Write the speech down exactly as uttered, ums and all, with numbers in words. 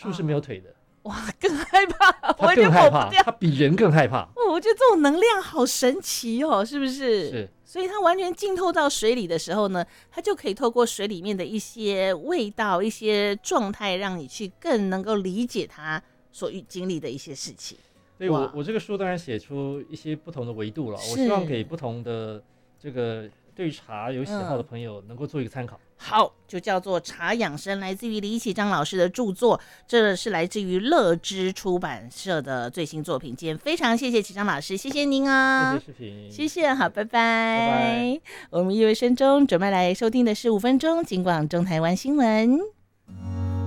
树是没有腿的。哦哇，更害怕， 他更害怕，他比人更害怕。 哦，我觉得这种能量好神奇哦，是不是？ 是， 所以它完全浸透到水里的时候呢，它就可以透过水里面的一些味道、一些状态，让你去更能够理解它所经历的一些事情。 所以我我这个书当然写出一些不同的维度了，我希望给不同的这个对于茶有喜好的朋友能够做一个参考。嗯， 好，就叫做茶养生，来自于李启章老师的著作，这是来自于乐知出版社的最新作品。今天非常谢谢启章老师，谢谢您啊， 谢谢视频， 谢谢，好，拜拜。 拜拜。 我们意味深中准备来收听的是五分钟金广中台湾新闻。